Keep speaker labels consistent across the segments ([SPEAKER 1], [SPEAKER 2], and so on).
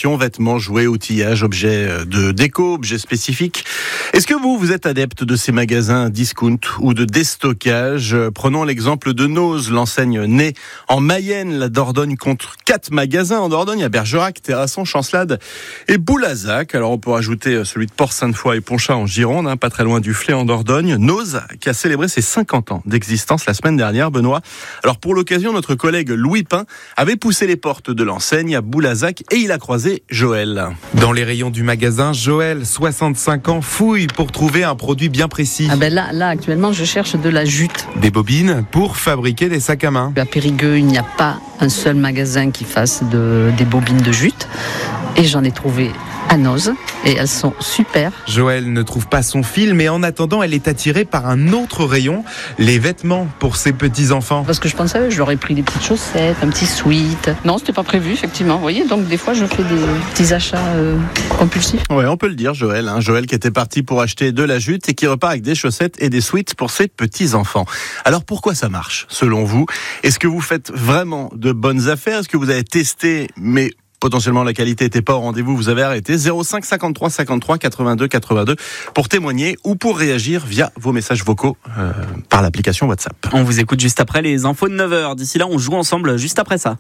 [SPEAKER 1] décoration, vêtements, jouets, outillages, objets de déco, objets spécifiques. Est-ce que vous êtes adepte de ces magasins discount ou de déstockage? Prenons l'exemple de Noz, l'enseigne née en Mayenne. La Dordogne compte 4 magasins en Dordogne, à Bergerac, Terrasson, Chancelade et Boulazac. Alors on peut rajouter celui de Port-Sainte-Foy et Ponchat en Gironde, pas très loin du Flé en Dordogne. Noz qui a célébré ses 50 ans d'existence la semaine dernière, Benoît. Alors pour l'occasion, notre collègue Louis Pin avait poussé les portes de l'enseigne à Boulazac et il a croisé Joël.
[SPEAKER 2] Dans les rayons du magasin, Joël, 65 ans, fouille pour trouver un produit bien précis.
[SPEAKER 3] Là, actuellement, je cherche de la jute.
[SPEAKER 2] Des bobines pour fabriquer des sacs à main.
[SPEAKER 3] À Périgueux, il n'y a pas un seul magasin qui fasse des bobines de jute. Et j'en ai trouvé à Noz et elles sont super.
[SPEAKER 2] Joël ne trouve pas son fil, mais en attendant, elle est attirée par un autre rayon, les vêtements pour ses petits-enfants.
[SPEAKER 3] Parce que je pensais, je leur ai pris des petites chaussettes, un petit sweat. Non, c'était pas prévu, effectivement. Vous voyez, donc des fois, je fais des petits achats compulsifs.
[SPEAKER 1] Ouais, on peut le dire, Joël. Joël qui était parti pour acheter de la jute et qui repart avec des chaussettes et des sweats pour ses petits-enfants. Alors pourquoi ça marche, selon vous? Est-ce que vous faites vraiment de bonnes affaires? Est-ce que vous avez testé, mais potentiellement la qualité n'était pas au rendez-vous, vous avez arrêté? 05 53 53 82 82 pour témoigner ou pour réagir via vos messages vocaux par l'application WhatsApp.
[SPEAKER 4] On vous écoute juste après les infos de 9h. D'ici là, on joue ensemble juste après ça.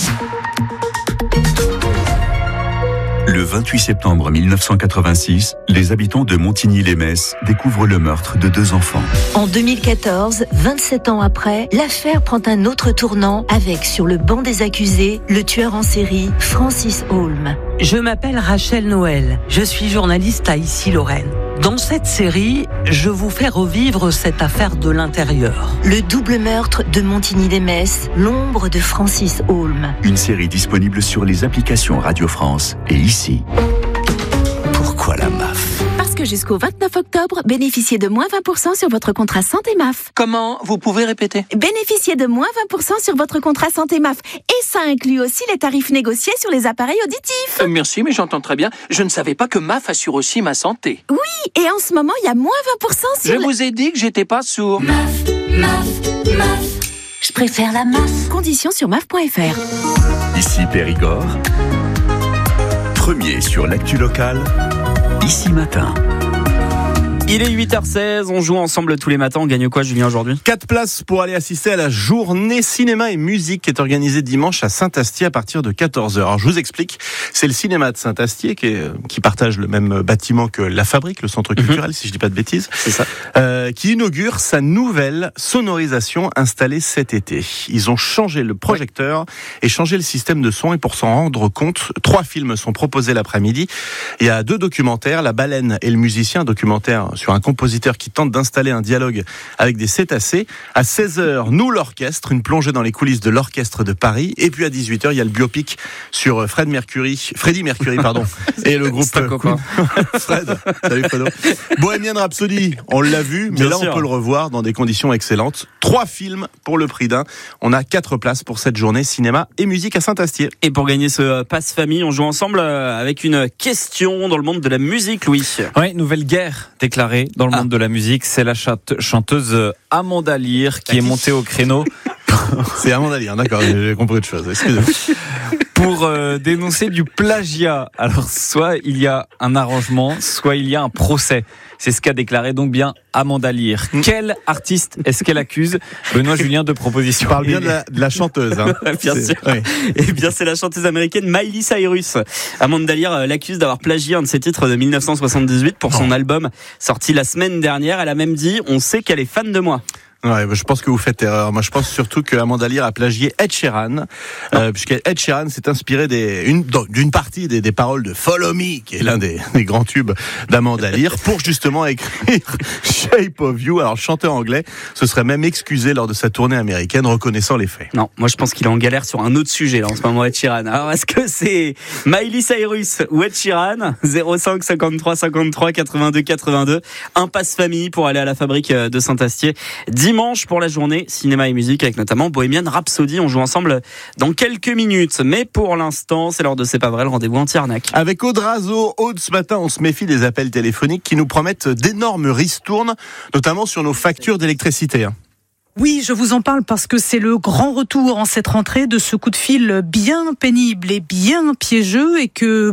[SPEAKER 5] Le 28 septembre 1986, les habitants de Montigny-lès-Metz découvrent le meurtre de 2 enfants.
[SPEAKER 6] En 2014, 27 ans après, l'affaire prend un autre tournant avec sur le banc des accusés, le tueur en série Francis Holm.
[SPEAKER 7] Je m'appelle Rachel Noël, je suis journaliste à Issy-Lorraine. Dans cette série, je vous fais revivre cette affaire de l'intérieur.
[SPEAKER 6] Le double meurtre de Montigny-lès-Metz, l'ombre de Francis Holm.
[SPEAKER 5] Une série disponible sur les applications Radio France et ici. Pourquoi la MAF?
[SPEAKER 8] Parce que jusqu'au 29 octobre, bénéficiez de moins 20% sur votre contrat santé MAF.
[SPEAKER 9] Comment? Vous pouvez répéter?
[SPEAKER 8] Bénéficiez de moins 20% sur votre contrat santé MAF. Et ça inclut aussi les tarifs négociés sur les appareils auditifs.
[SPEAKER 9] Merci, mais j'entends très bien. Je ne savais pas que MAF assure aussi ma santé.
[SPEAKER 8] Oui, et en ce moment, il y a moins 20% sur...
[SPEAKER 9] Je vous ai dit que j'étais pas sourd.
[SPEAKER 6] MAF. Je préfère la MAF.
[SPEAKER 8] Conditions sur MAF.fr.
[SPEAKER 5] Ici Périgord. Premier sur l'actu locale. Ici Matin.
[SPEAKER 4] Il est 8h16, on joue ensemble tous les matins. On gagne quoi, Julien, aujourd'hui?
[SPEAKER 1] 4 places pour aller assister à la journée cinéma et musique qui est organisée dimanche à Saint-Astier à partir de 14h. Alors, je vous explique, c'est le cinéma de Saint-Astier qui partage le même bâtiment que La Fabrique, le centre culturel, si je dis pas de bêtises.
[SPEAKER 4] C'est ça.
[SPEAKER 1] Qui inaugure sa nouvelle sonorisation installée cet été. Ils ont changé le projecteur et changé le système de son, et pour s'en rendre compte, 3 films sont proposés l'après-midi. Il y a 2 documentaires, La Baleine et le musicien, un documentaire sur un compositeur qui tente d'installer un dialogue avec des cétacés. À 16h, nous l'orchestre, une plongée dans les coulisses de l'orchestre de Paris. Et puis à 18h, il y a le biopic sur Freddie Mercury, et le groupe Fred. Salut Fredo. Bohemian Rhapsody, on l'a vu, mais
[SPEAKER 4] Bien
[SPEAKER 1] là
[SPEAKER 4] sûr.
[SPEAKER 1] on peut le revoir dans des conditions excellentes. 3 films pour le prix d'un. On a 4 places pour cette journée cinéma et musique à Saint-Astier.
[SPEAKER 4] Et pour gagner ce passe famille, on joue ensemble avec une question dans le monde de la musique, Louis.
[SPEAKER 10] Oui, nouvelle guerre déclarée dans le monde de la musique. C'est la chanteuse Amanda Lear qui est montée au créneau.
[SPEAKER 1] C'est Amanda Lear, d'accord, j'ai compris autre chose. Excusez-moi.
[SPEAKER 10] Pour dénoncer du plagiat. Alors, soit il y a un arrangement, soit il y a un procès. C'est ce qu'a déclaré donc bien Amanda Lear. Quel artiste est-ce qu'elle accuse? Benoît Julien, de propositions.
[SPEAKER 1] Tu parles bien de la chanteuse. Hein.
[SPEAKER 4] Bien sûr.
[SPEAKER 1] Oui.
[SPEAKER 4] Eh bien, c'est la chanteuse américaine Miley Cyrus. Amanda Lear l'accuse d'avoir plagié un de ses titres de 1978 pour son album sorti la semaine dernière. Elle a même dit « On sait qu'elle est fan de moi ».
[SPEAKER 1] Ouais, je pense que vous faites erreur. Moi, je pense surtout que Amanda Lear a plagié Ed Sheeran, puisque Ed Sheeran s'est inspiré d'une partie des paroles de Follow Me, qui est l'un des grands tubes d'Amanda Lear, pour justement écrire Shape of You. Alors, le chanteur anglais se serait même excusé lors de sa tournée américaine, reconnaissant les faits.
[SPEAKER 4] Non, moi je pense qu'il est en galère sur un autre sujet là en ce moment, Ed Sheeran. Alors est-ce que c'est Miley Cyrus ou Ed Sheeran? 05 53 53 82 82. Un passe famille pour aller à la Fabrique de Saint-Astier dimanche pour la journée cinéma et musique avec notamment Bohemian Rhapsody. On joue ensemble dans quelques minutes, mais pour l'instant c'est l'heure de C'est pas vrai, le rendez-vous anti-arnaque.
[SPEAKER 1] Avec Aude Razo, Aude, ce matin on se méfie des appels téléphoniques qui nous promettent d'énormes ristournes, notamment sur nos factures d'électricité.
[SPEAKER 11] Oui, je vous en parle parce que c'est le grand retour en cette rentrée de ce coup de fil bien pénible et bien piégeux et que